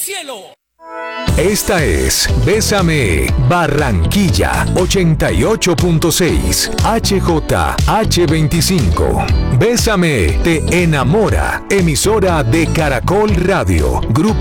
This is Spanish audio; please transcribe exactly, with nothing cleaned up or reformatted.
cielo. Esta es Bésame Barranquilla ochenta y ocho punto seis H J H veinticinco. Bésame te enamora. Emisora de Caracol Radio. Grupo